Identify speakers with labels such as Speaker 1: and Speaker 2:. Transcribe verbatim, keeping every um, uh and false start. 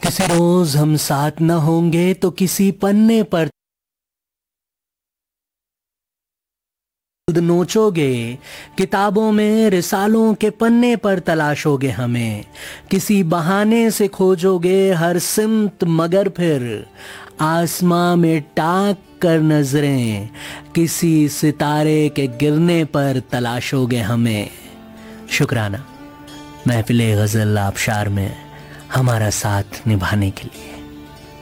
Speaker 1: किसी रोज हम साथ न होंगे तो किसी पन्ने पर खुद नोचोगे, किताबों में रिसालों के पन्ने पर तलाशोगे हमें, किसी बहाने से खोजोगे हर सिमत, मगर फिर आसमां में टाक कर नजरें किसी सितारे के गिरने पर तलाशोगे हमें। शुक्राना महफिले गजल आबशार में हमारा साथ निभाने के लिए।